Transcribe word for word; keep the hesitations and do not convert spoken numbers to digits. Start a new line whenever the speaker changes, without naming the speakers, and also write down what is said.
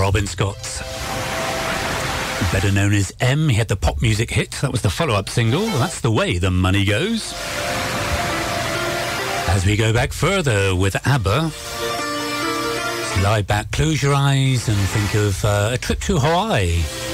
Robin Scott, better known as M. He had the pop music hit. That was the follow-up single. That's the way the money goes. As we go back further with ABBA, lie back, close your eyes and think of uh, a trip to Hawaii.